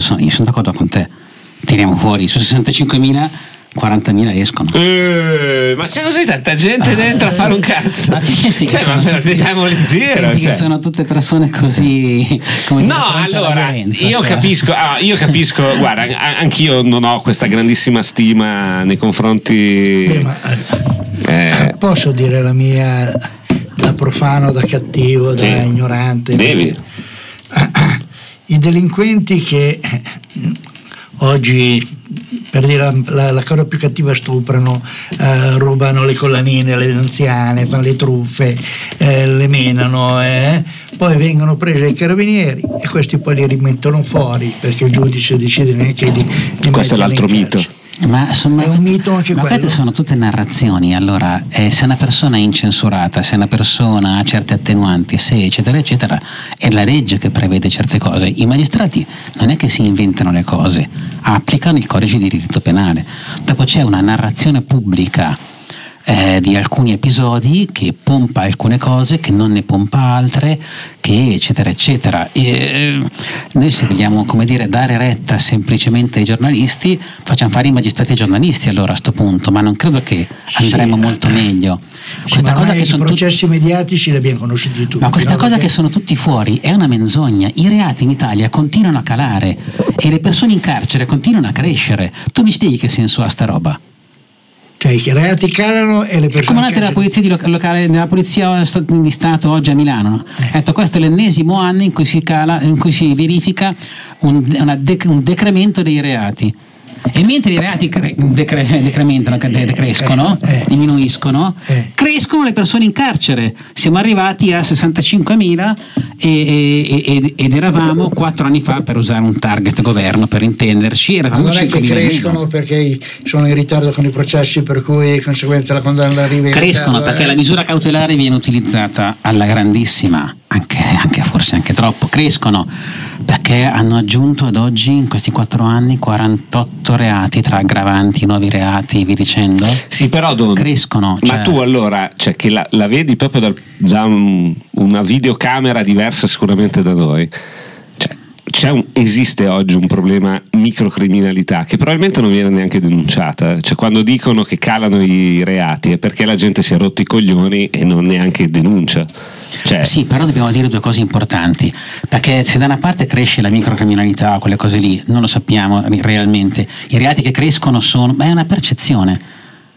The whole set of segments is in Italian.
io sono d'accordo con te, tiriamo fuori su 65.000, 40.000 escono. Ma c'è così tanta gente dentro a fare un cazzo? Ma se la tiriamo leggera, che sono tutte persone così, come no, allora io capisco, guarda, anch'io non ho questa grandissima stima nei confronti. Posso dire la mia, da profano, da cattivo, da ignorante? Devi. I delinquenti che oggi, per dire la cosa più cattiva, stuprano, rubano le collanine alle anziane, fanno le truffe, le menano, poi vengono presi ai carabinieri e questi poi li rimettono fuori perché il giudice decide neanche di questo è l'altro mito. Ma insomma, è un mito anche ma queste sono tutte narrazioni. Allora, se una persona è incensurata, se una persona ha certe attenuanti, se eccetera eccetera, è la legge che prevede certe cose. I magistrati non è che si inventano le cose, applicano il codice di diritto penale. Dopo c'è una narrazione pubblica di alcuni episodi che pompa alcune cose, che non ne pompa altre, che eccetera eccetera. Noi se vogliamo, come dire, dare retta semplicemente ai giornalisti, facciamo fare i magistrati ai giornalisti allora a sto punto, ma non credo che andremo molto meglio. Questa cosa che sono processi mediatici li abbiamo conosciuti tutti. Ma questa cosa che sono tutti fuori è una menzogna. I reati in Italia continuano a calare e le persone in carcere continuano a crescere. Tu mi spieghi che senso ha sta roba? Cioè i reati calano e le persone. Come andate nella polizia locale, nella polizia di Stato oggi a Milano, no? Questo è l'ennesimo anno in cui si verifica un decremento dei reati. E mentre i reati decrementano, decrescono, diminuiscono, crescono le persone in carcere. Siamo arrivati a 65.000 ed eravamo 4 anni fa, per usare un target governo, per intenderci, eravamo non è che 5.000 crescono perché sono in ritardo con i processi, per cui di conseguenza la condanna arriva. Crescono perché la misura cautelare viene utilizzata alla grandissima, anche forse anche troppo. Crescono perché hanno aggiunto ad oggi, in questi 4 anni, 48 reati tra aggravanti, nuovi reati, vi dicendo. Sì, però crescono. Ma tu allora, cioè che la vedi proprio da una videocamera diversa sicuramente da noi. Esiste oggi un problema microcriminalità che probabilmente non viene neanche denunciata. Cioè, quando dicono che calano i reati è perché la gente si è rotti i coglioni e non neanche denuncia. Sì, però dobbiamo dire 2 cose importanti, perché se da una parte cresce la microcriminalità, quelle cose lì, non lo sappiamo realmente. I reati che crescono ma è una percezione.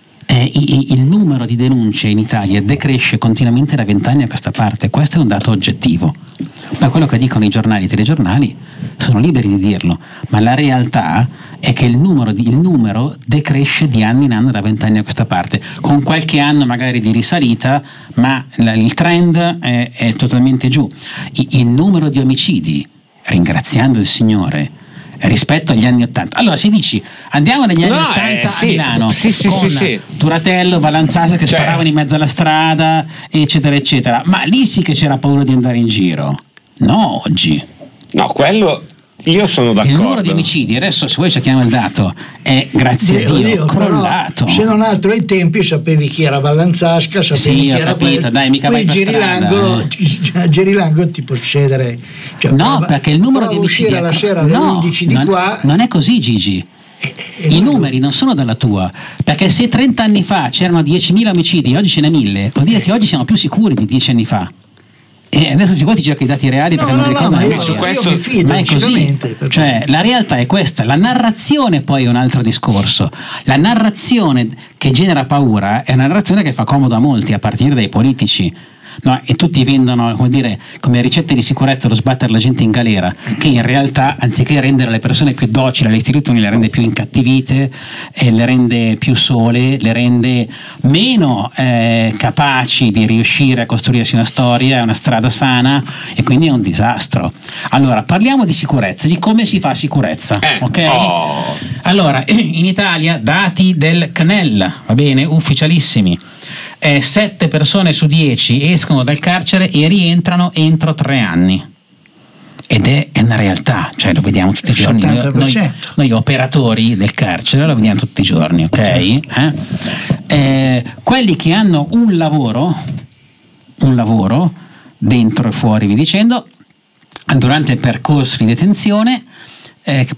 Il numero di denunce in Italia decresce continuamente da 20 anni a questa parte. Questo è un dato oggettivo. Ma quello che dicono i giornali e i telegiornali sono liberi di dirlo, ma la realtà è che il numero decresce di anno in anno da 20 anni a questa parte, con qualche anno magari di risalita, ma il trend è totalmente giù. Il numero di omicidi, ringraziando il Signore, rispetto agli anni 80. Allora si dici andiamo negli anni 80 a Milano con Turatello, Valanzato che sparavano in mezzo alla strada eccetera eccetera, ma lì sì che c'era paura di andare in giro. No, oggi no, quello io sono d'accordo. Il numero di omicidi adesso, se vuoi cerchiamo il dato, è grazie a Dio crollato. Se non altro ai tempi sapevi chi era Vallanzasca, sapevi chi era capito, dai, mica vai per strada. A Gerilango ti può succedere, perché il numero di omicidi uscire la sera alle 11 di qua non è così, Gigi. I numeri non sono dalla tua, perché se 30 anni fa c'erano 10.000 omicidi, oggi ce n'è 1.000, vuol dire che oggi siamo più sicuri di 10 anni fa. E adesso si ti giochi i dati reali perché non ricordo ma su questo mi fido, ma è così. Cioè la realtà è questa, la narrazione poi è un altro discorso. La narrazione che genera paura è una narrazione che fa comodo a molti, a partire dai politici. No, e tutti vendono, come ricette di sicurezza lo sbattere la gente in galera, che in realtà anziché rendere le persone più docili alle istituzioni le rende più incattivite, le rende più sole, le rende meno capaci di riuscire a costruirsi una storia, una strada sana, e quindi è un disastro. Allora parliamo di sicurezza, di come si fa sicurezza, ok? Allora in Italia dati del CNEL, va bene, ufficialissimi. 7 persone su 10 escono dal carcere e rientrano entro 3 anni. Ed è una realtà, cioè lo vediamo tutti i giorni. Noi operatori del carcere lo vediamo tutti i giorni, ok? Quelli che hanno un lavoro dentro e fuori, vi dicendo, durante il percorso di detenzione, che